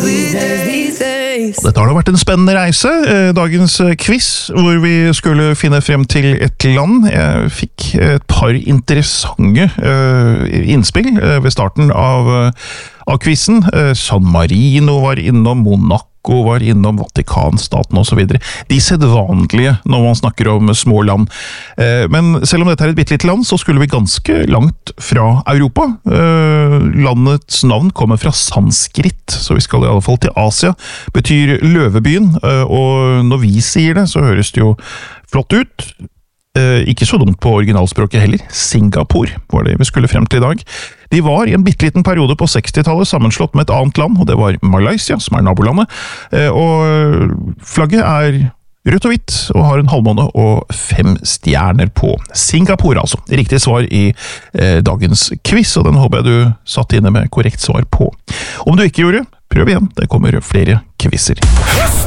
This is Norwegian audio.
Dette har da vært en spennende reise, dagens quiz, hvor vi skulle finne frem til et land. Jeg fikk et par interessante innspill ved starten av quizen. San Marino var innom, Monaco var innom, Vatikanstaten og så videre. De sedvanlige når man snakker om små land. Men selv om dette er et bittelite land, så skulle vi ganske langt fra Europa. Landets navn kommer fra sanskrit, så vi skal i alle fall til Asia. Betyr løvebyen, og når vi sier det, så høres det jo flott ut. Ikke så dumt på originalspråket heller. Singapore var det vi skulle frem til i dag. De var i en bitteliten periode på 60-tallet sammenslått med et annet land, og det var Malaysia, som er nabolandet. Og flagget er rødt og hvitt, og har en halvmåne og 5 stjerner på. Singapore, altså. Riktig svar i dagens quiz, og den håper jeg du satt inne med korrekt svar på. Om du ikke gjorde, prøv igjen. Det kommer flere quizzer.